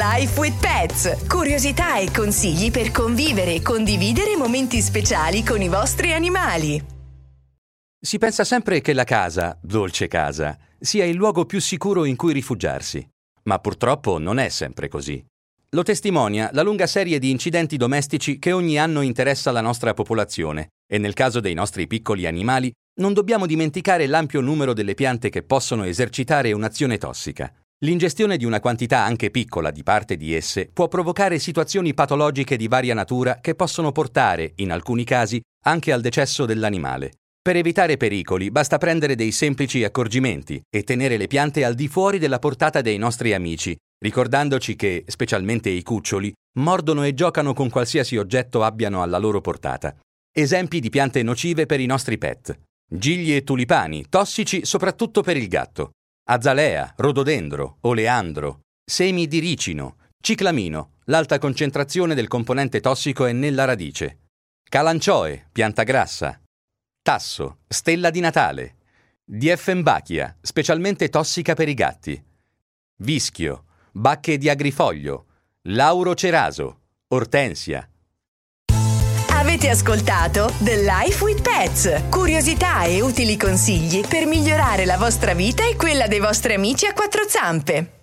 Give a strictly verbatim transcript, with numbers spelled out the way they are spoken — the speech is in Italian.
Life with Pets. Curiosità e consigli per convivere e condividere momenti speciali con i vostri animali. Si pensa sempre che la casa, dolce casa, sia il luogo più sicuro in cui rifugiarsi. Ma purtroppo non è sempre così. Lo testimonia la lunga serie di incidenti domestici che ogni anno interessa la nostra popolazione e nel caso dei nostri piccoli animali non dobbiamo dimenticare l'ampio numero delle piante che possono esercitare un'azione tossica. L'ingestione di una quantità anche piccola di parte di esse può provocare situazioni patologiche di varia natura che possono portare, in alcuni casi, anche al decesso dell'animale. Per evitare pericoli basta prendere dei semplici accorgimenti e tenere le piante al di fuori della portata dei nostri amici, ricordandoci che, specialmente i cuccioli, mordono e giocano con qualsiasi oggetto abbiano alla loro portata. Esempi di piante nocive per i nostri pet. Gigli e tulipani, tossici soprattutto per il gatto. Azalea, rododendro, oleandro, semi di ricino, ciclamino, l'alta concentrazione del componente tossico è nella radice. Calanchoe, pianta grassa. Tasso, stella di Natale. Dieffenbachia, specialmente tossica per i gatti. Vischio, bacche di agrifoglio. Lauro ceraso, ortensia. Avete ascoltato The Life with Pets. Curiosità e utili consigli per migliorare la vostra vita e quella dei vostri amici a quattro zampe.